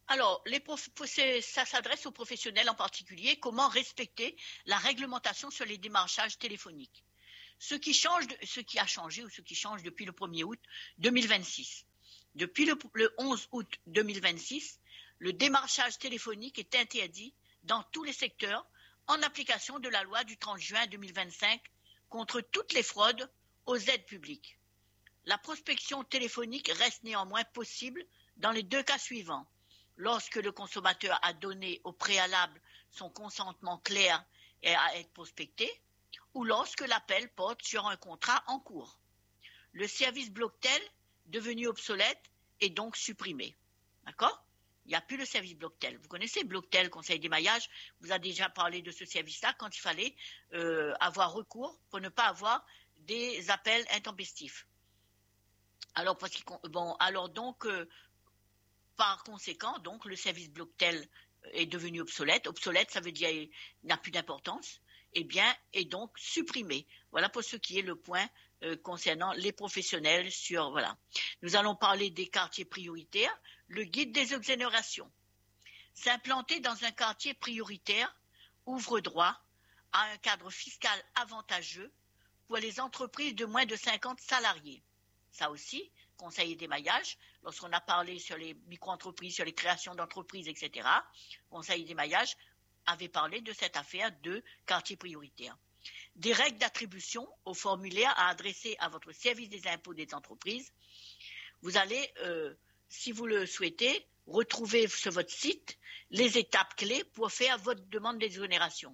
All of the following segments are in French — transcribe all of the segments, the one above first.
Alors, ça s'adresse aux professionnels en particulier. Comment respecter la réglementation sur les démarchages téléphoniques? Ce qui a changé ou ce qui change depuis le 1er août 2026. Depuis le 11 août 2026, le démarchage téléphonique est interdit dans tous les secteurs en application de la loi du 30 juin 2025 contre toutes les fraudes aux aides publiques. La prospection téléphonique reste néanmoins possible dans les deux cas suivants. Lorsque le consommateur a donné au préalable son consentement clair et à être prospecté, ou lorsque l'appel porte sur un contrat en cours. Le service Blocktel, devenu obsolète, est donc supprimé. D'accord? Il n'y a plus le service Blocktel. Vous connaissez Blocktel, Conseil d'émaillage, vous a déjà parlé de ce service-là quand il fallait avoir recours pour ne pas avoir des appels intempestifs. Alors, par conséquent, donc, le service Blocktel est devenu obsolète. Obsolète, ça veut dire qu'il n'a plus d'importance. Eh bien, est donc supprimé. Voilà pour ce qui est le point concernant les professionnels sur, voilà. Nous allons parler des quartiers prioritaires. Le guide des exonérations. S'implanter dans un quartier prioritaire ouvre droit à un cadre fiscal avantageux pour les entreprises de moins de 50 salariés. Ça aussi, conseiller d'émaillage, lorsqu'on a parlé sur les micro-entreprises, sur les créations d'entreprises, etc., conseiller d'émaillage avait parlé de cette affaire de quartier prioritaire. Des règles d'attribution au formulaire à adresser à votre service des impôts des entreprises. Vous allez, si vous le souhaitez, retrouver sur votre site les étapes clés pour faire votre demande d'exonération.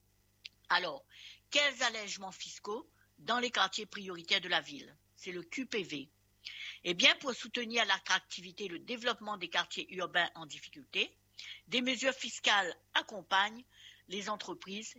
Alors, quels allègements fiscaux dans les quartiers prioritaires de la ville? C'est le QPV. Eh bien, pour soutenir l'attractivité et le développement des quartiers urbains en difficulté, des mesures fiscales accompagnent les entreprises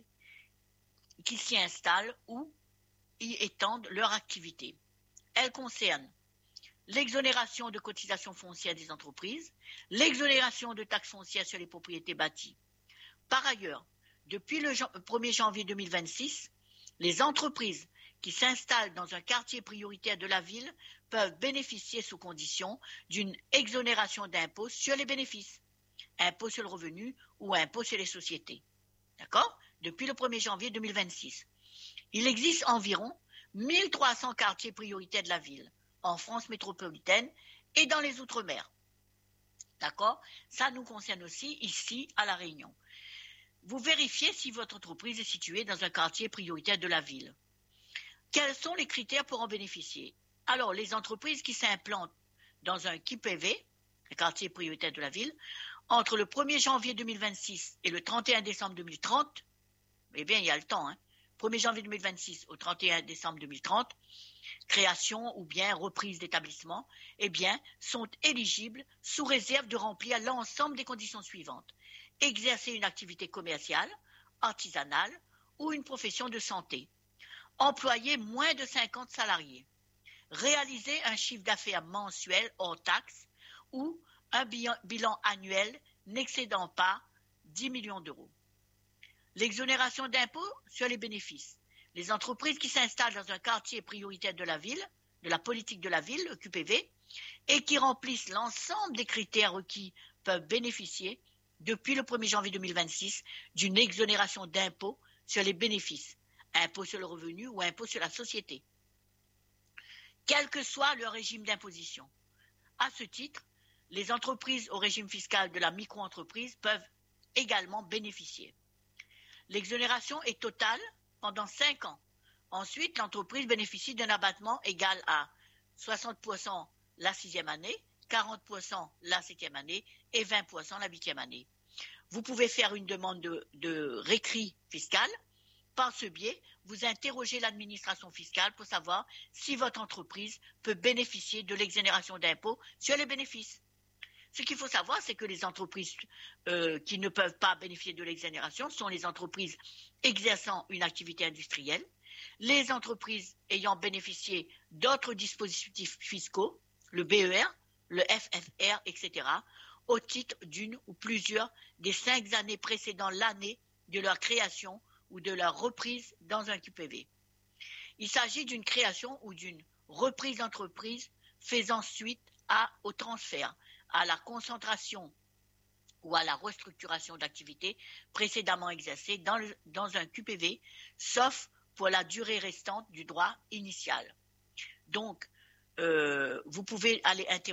qui s'y installent ou y étendent leur activité. Elles concernent l'exonération de cotisations foncières des entreprises, l'exonération de taxes foncières sur les propriétés bâties. Par ailleurs, depuis le 1er janvier 2026, les entreprises qui s'installent dans un quartier prioritaire de la ville peuvent bénéficier sous condition d'une exonération d'impôt sur les bénéfices, impôt sur le revenu ou impôt sur les sociétés. D'accord? Depuis le 1er janvier 2026. Il existe environ 1300 quartiers prioritaires de la ville, en France métropolitaine et dans les Outre-mer. D'accord? Ça nous concerne aussi ici à La Réunion. Vous vérifiez si votre entreprise est située dans un quartier prioritaire de la ville. Quels sont les critères pour en bénéficier? Alors, les entreprises qui s'implantent dans un QPV, un quartier prioritaire de la ville, entre le 1er janvier 2026 et le 31 décembre 2030, eh bien, il y a le temps, 1er janvier 2026 au 31 décembre 2030, création ou bien reprise d'établissement, eh bien, sont éligibles sous réserve de remplir l'ensemble des conditions suivantes. Exercer une activité commerciale, artisanale ou une profession de santé. Employer moins de 50 salariés. Réaliser un chiffre d'affaires mensuel hors taxes ou un bilan annuel n'excédant pas 10 millions d'euros. L'exonération d'impôts sur les bénéfices. Les entreprises qui s'installent dans un quartier prioritaire de la ville, de la politique de la ville, le QPV, et qui remplissent l'ensemble des critères requis peuvent bénéficier, depuis le 1er janvier 2026, d'une exonération d'impôts sur les bénéfices, impôt sur le revenu ou impôt sur la société, quel que soit leur régime d'imposition. À ce titre, les entreprises au régime fiscal de la micro-entreprise peuvent également bénéficier. L'exonération est totale pendant 5 ans. Ensuite, l'entreprise bénéficie d'un abattement égal à 60% la 6e année, 40% la 7e année et 20% la 8e année. Vous pouvez faire une demande de récrit fiscal. Par ce biais, vous interrogez l'administration fiscale pour savoir si votre entreprise peut bénéficier de l'exonération d'impôt sur les bénéfices. Ce qu'il faut savoir, c'est que les entreprises qui ne peuvent pas bénéficier de l'exonération sont les entreprises exerçant une activité industrielle, les entreprises ayant bénéficié d'autres dispositifs fiscaux, le BER, le FFR, etc., au titre d'une ou plusieurs des 5 années précédant l'année de leur création ou de leur reprise dans un QPV. Il s'agit d'une création ou d'une reprise d'entreprise faisant suite au transfert, à la concentration ou à la restructuration d'activités précédemment exercées dans un QPV, sauf pour la durée restante du droit initial. Donc, vous pouvez aller interroger